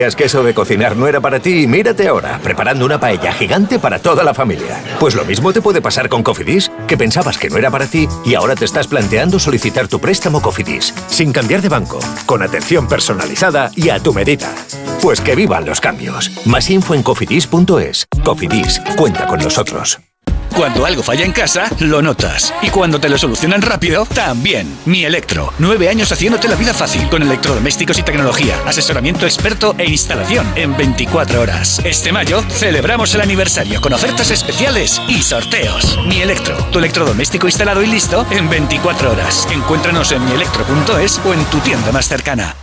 Es que eso de cocinar no era para ti y mírate ahora, preparando una paella gigante para toda la familia. Pues lo mismo te puede pasar con Cofidis, que pensabas que no era para ti y ahora te estás planteando solicitar tu préstamo Cofidis, sin cambiar de banco, con atención personalizada y a tu medida. Pues que vivan los cambios. Más info en cofidis.es. Cofidis, cuenta con nosotros. Cuando algo falla en casa, lo notas. Y cuando te lo solucionan rápido, también. Mi Electro. 9 años haciéndote la vida fácil con electrodomésticos y tecnología, asesoramiento experto e instalación en 24 horas. Este mayo celebramos el aniversario con ofertas especiales y sorteos. Mi Electro. Tu electrodoméstico instalado y listo en 24 horas. Encuéntranos en mielectro.es o en tu tienda más cercana.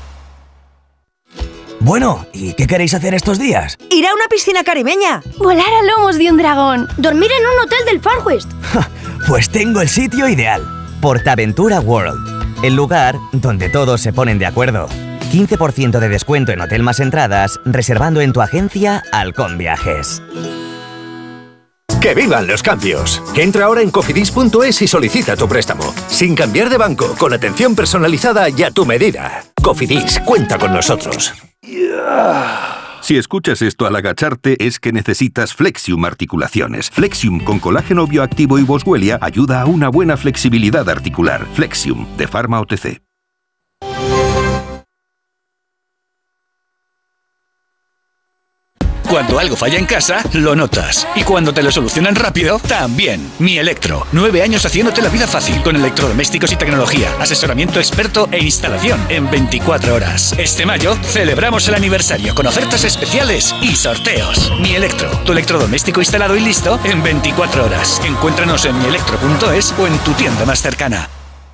Bueno, ¿y qué queréis hacer estos días? Ir a una piscina caribeña. Volar a lomos de un dragón. Dormir en un hotel del Far West. Pues tengo el sitio ideal. Portaventura World. El lugar donde todos se ponen de acuerdo. 15% de descuento en hotel más entradas, reservando en tu agencia Halcón Viajes. ¡Que vivan los cambios! Entra ahora en cofidis.es y solicita tu préstamo. Sin cambiar de banco, con atención personalizada y a tu medida. Cofidis, cuenta con nosotros. Si escuchas esto al agacharte es que necesitas Flexium Articulaciones. Flexium con colágeno bioactivo y boswellia ayuda a una buena flexibilidad articular. Flexium, de Pharma OTC. Cuando algo falla en casa, lo notas. Y cuando te lo solucionan rápido, también. Mi Electro. 9 años haciéndote la vida fácil con electrodomésticos y tecnología, asesoramiento experto e instalación en 24 horas. Este mayo celebramos el aniversario con ofertas especiales y sorteos. Mi Electro. Tu electrodoméstico instalado y listo en 24 horas. Encuéntranos en mielectro.es o en tu tienda más cercana.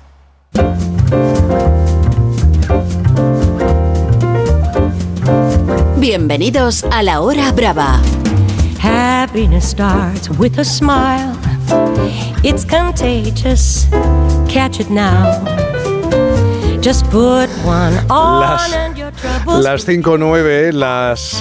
Bienvenidos a La Hora Brava. Happiness starts with a smile. It's contagious. Catch it now. Just put one on and your troubles. Las 5:09, las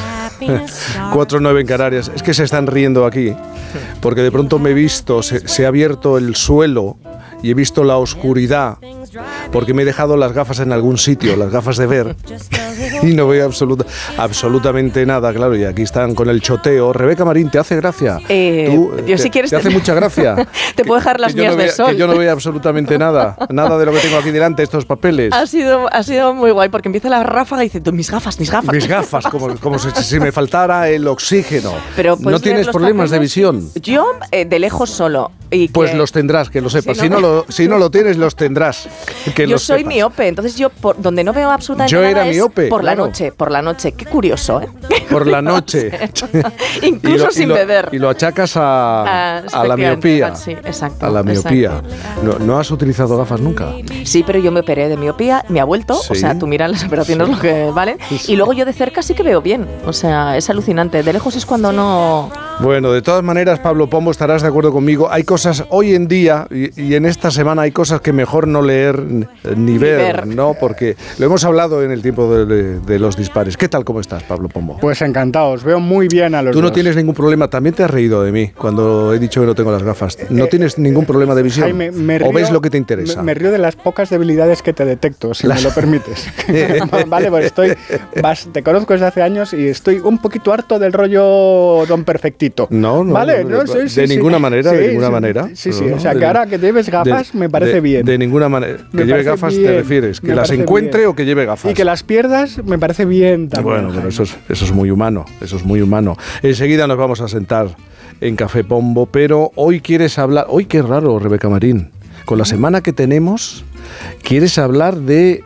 4:09 en Canarias. Es que se están riendo aquí, porque de pronto me he visto, se ha abierto el suelo y he visto la oscuridad, porque me he dejado las gafas en algún sitio, las gafas de ver, y no veo absolutamente nada, claro, y aquí están con el choteo. Rebeca Marín, ¿te hace gracia? Yo si quieres... ¿Te hace mucha gracia? Te puedo dejar las mías de sol. Que yo no veo absolutamente nada de lo que tengo aquí delante, estos papeles. Ha sido muy guay, porque empieza la ráfaga y dice, mis gafas. Mis gafas, como si me faltara el oxígeno. Pero ¿no tienes problemas de visión? Yo, de lejos solo. Pues los tendrás, que lo sepas. Si no lo tienes, los tendrás. Yo soy miope, entonces yo donde no veo absolutamente nada es por la noche. Qué curioso, ¿eh? Por la noche. Incluso sin beber. Y lo achacas a la miopía. Sí, exacto. A la miopía. ¿No has utilizado gafas nunca? Sí, pero yo me operé de miopía, me ha vuelto. ¿Sí? O sea, tú miras las operaciones lo que valen. Sí. Y luego yo de cerca sí que veo bien. O sea, es alucinante. De lejos es cuando no... Bueno, de todas maneras, Pablo Pombo, estarás de acuerdo conmigo. Hay cosas hoy en día y en esta semana hay cosas que mejor no leer ni ver, ¿no? Porque lo hemos hablado en el tiempo de los dispares. ¿Qué tal, cómo estás, Pablo Pombo? Pues encantado, os veo muy bien a los dos. Tú no tienes ningún problema, también te has reído de mí cuando he dicho que no tengo las gafas. ¿No tienes ningún problema de visión? Jaime, me río, ¿o ves lo que te interesa? Me río de las pocas debilidades que te detecto, si me lo permites. Vale, pues te conozco desde hace años y estoy un poquito harto del rollo don perfectito. No, ¿vale? De ninguna manera, de ninguna manera. Sí, o sea, que ahora que lleves gafas me parece bien. De ninguna manera. Que lleve gafas te refieres, que las encuentre bien. O que lleve gafas. Y que las pierdas me parece bien también. Bueno, pero eso es muy humano, Enseguida nos vamos a sentar en Café Pombo, pero hoy quieres hablar, hoy qué raro, Rebeca Marín, con la semana que tenemos, quieres hablar de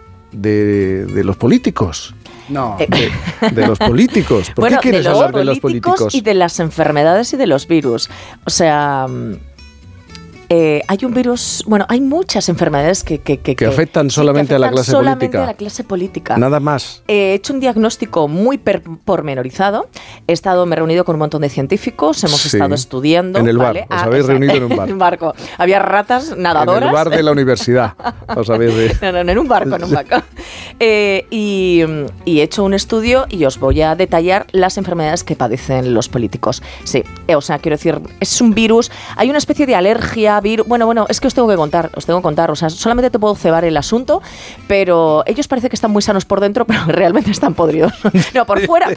los políticos. No, de los políticos. ¿Por qué quieres hablar de los políticos? Y de las enfermedades y de los virus. O sea... hay un virus, hay muchas enfermedades que afectan solamente a la clase política. A la clase política. Nada más. He hecho un diagnóstico muy pormenorizado. Me he reunido con un montón de científicos, hemos estado estudiando. En el bar, os habéis reunido en un bar. En un barco. Había ratas nadadoras. En el bar de la universidad. No, en un barco. Y he hecho un estudio y os voy a detallar las enfermedades que padecen los políticos. Sí, o sea, quiero decir, es un virus, hay una especie de alergia da virus. Bueno, es que os tengo que contar. O sea, solamente te puedo cebar el asunto, pero ellos parece que están muy sanos por dentro, pero realmente están podridos. No, por fuera